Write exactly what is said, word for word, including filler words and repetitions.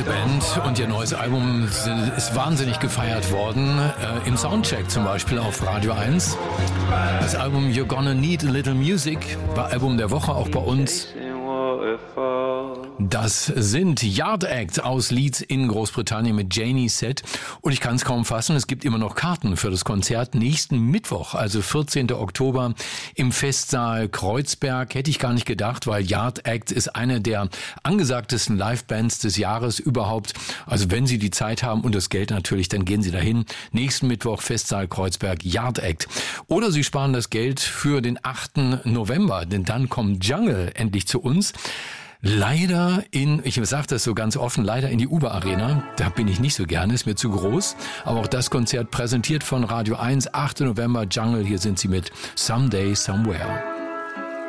diese Band und ihr neues Album ist wahnsinnig gefeiert worden. Äh, Im Soundcheck zum Beispiel auf Radio eins. Das Album You're Gonna Need a Little Music war Album der Woche auch bei uns. Das sind Yard Act aus Leeds in Großbritannien mit Janie Set. Und ich kann es kaum fassen, es gibt immer noch Karten für das Konzert nächsten Mittwoch, also vierzehnten Oktober im Festsaal Kreuzberg. Hätte ich gar nicht gedacht, weil Yard Act ist eine der angesagtesten Livebands des Jahres überhaupt. Also wenn Sie die Zeit haben und das Geld natürlich, dann gehen Sie dahin. Nächsten Mittwoch Festsaal Kreuzberg, Yard Act. Oder Sie sparen das Geld für den achten November, denn dann kommt Jungle endlich zu uns. Leider in, ich sage das so ganz offen, leider in die Uber Arena. Da bin ich nicht so gerne, ist mir zu groß. Aber auch das Konzert präsentiert von Radio eins, achten November, Jungle. Hier sind sie mit Someday, Somewhere.